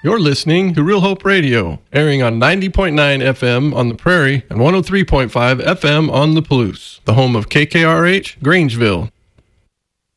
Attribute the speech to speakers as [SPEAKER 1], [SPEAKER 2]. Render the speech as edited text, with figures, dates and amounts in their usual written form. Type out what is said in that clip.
[SPEAKER 1] You're listening to Real Hope Radio, airing on 90.9 FM on the Prairie and 103.5 FM on the Palouse, the home of KKRH, Grangeville.